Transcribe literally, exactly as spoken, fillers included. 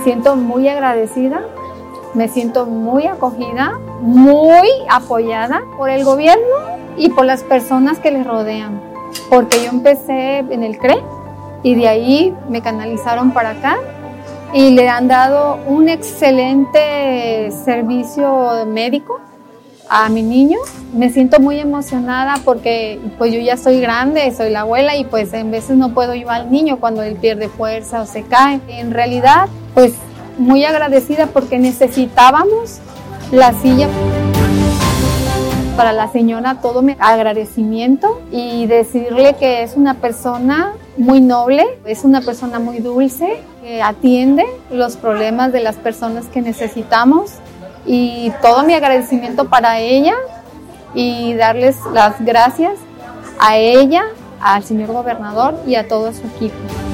siento muy agradecida, me siento muy acogida, muy apoyada por el gobierno y por las personas que les rodean, porque yo empecé en el C R E y de ahí me canalizaron para acá y le han dado un excelente servicio médico a mi niño. Me siento muy emocionada porque pues yo ya soy grande, soy la abuela y pues en veces no puedo llevar al niño cuando él pierde fuerza o se cae. En realidad pues muy agradecida porque necesitábamos la silla. Para la señora todo mi agradecimiento y decirle que es una persona muy noble, es una persona muy dulce, que atiende los problemas de las personas que necesitamos, y todo mi agradecimiento para ella y darles las gracias a ella, al señor gobernador y a todo su equipo.